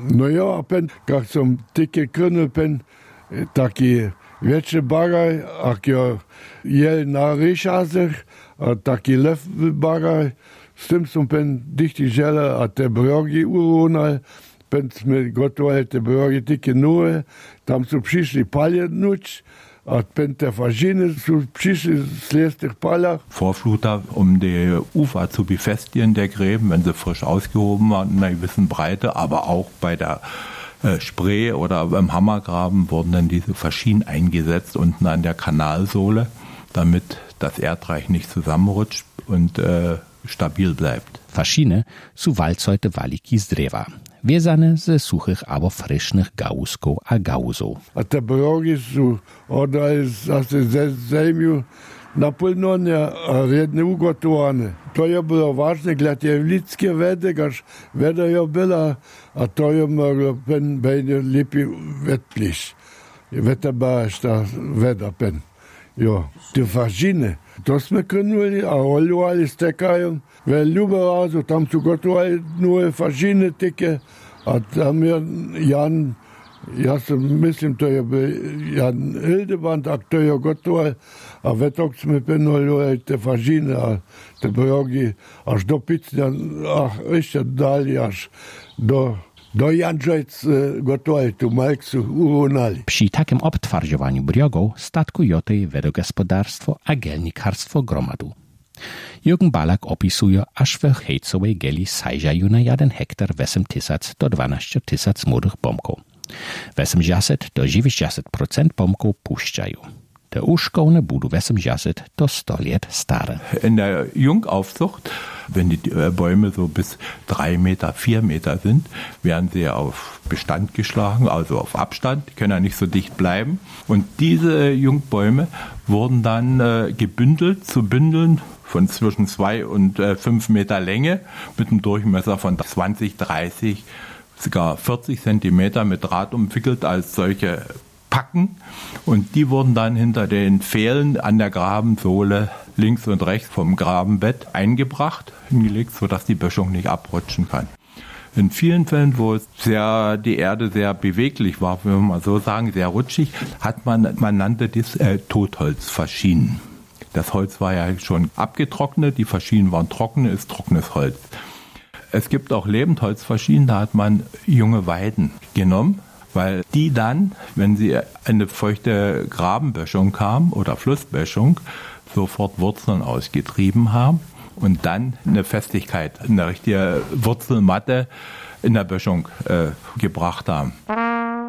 ja, jak som dicke Krünnelpen, taki wiecie bagaj, ak jo jel na ryšázech, a taki lev bagaj, s tym som pen dichti žele, a te brogi urunal, pen sme gotovali te brogi dicke nue, tam su přišli palje nuč, a pen te Faschine su přišli z letztich Palach. Vorfluter, um die Ufer zu befestigen, der Gräben, wenn sie frisch ausgehoben waren, in einer gewissen Breite, aber auch bei der Spree oder beim Hammergraben wurden dann diese Faschinen eingesetzt unten an der Kanalsohle, damit das Erdreich nicht zusammenrutscht und stabil bleibt. Faschine su valcojte valiki z dreva. Vezane ze suchych abo frišnych gauskov a gauzov. A te brogi su odali zase zemlju na pulnonja, a redne ugotovane. To je bilo važno, gled je lidske vede, gaž veda je bila, a to je moglo pen bejne lipi vetpliš. Vete baš ta veda pen. Jo, te fažine, to sme krenuli, a oljuvali stekajom. Ve ljuberazu, tam su gotovali nove fažine tike, a tam je Jan, ja mislim, to je Jan Hildeband, a to je gotoval, a vetok sme penuli te fažine, a te brogi, až do Picnja, a ešte dali, až do Janžajc gotovali, tu Malksu urunali. Przy takim obtwardziowaniu briogów statkujotej wedogospodarstwo a gelnikarstwo gromadu. Jürgen Balak opisuje, aż w hejcowej geli sajżają na 1 hektar 8 tysac do 12 tysac młodych bomków. 80 do 90% bomków puszczają. Te uszkołne budu 80 do 100 lat stare. In der Jungaufzucht, wenn die Bäume so bis 3 Meter, 4 Meter sind, werden sie auf Bestand geschlagen, also auf Abstand, die können ja nicht so dicht bleiben. Und diese Jungbäume wurden dann gebündelt zu Bündeln von zwischen 2 und 5 Meter Länge mit einem Durchmesser von 20, 30, sogar 40 Zentimeter mit Draht umwickelt als solche Packen. Und die wurden dann hinter den Pfählen an der Grabensohle links und rechts vom Grabenbett eingebracht, hingelegt, sodass die Böschung nicht abrutschen kann. In vielen Fällen, wo die Erde sehr beweglich war, wenn wir mal so sagen, sehr rutschig, man nannte das Totholzfaschinen. Das Holz war ja schon abgetrocknet, die Faschinen waren trocken, ist trockenes Holz. Es gibt auch Lebendholzfaschinen, da hat man junge Weiden genommen, weil die dann, wenn sie eine feuchte Grabenböschung kam oder Flussböschung, sofort Wurzeln ausgetrieben haben und dann eine Festigkeit, eine richtige Wurzelmatte in der Böschung gebracht haben.